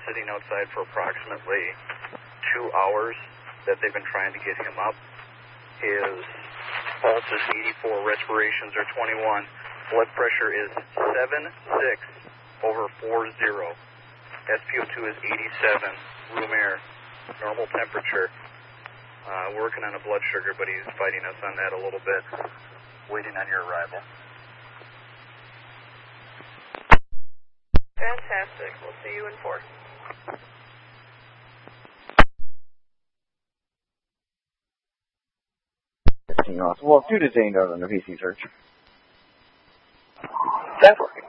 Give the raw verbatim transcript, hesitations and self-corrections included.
sitting outside for approximately two hours that they've been trying to get him up. His pulse is eighty-four, respirations are twenty-one, blood pressure is seven six over forty. S P O two is eighty-seven, room air, normal temperature. Uh, working on a blood sugar, but he's fighting us on that a little bit. Waiting on your arrival. Fantastic. We'll see you in four. Well, two detained on the P C search. That's working.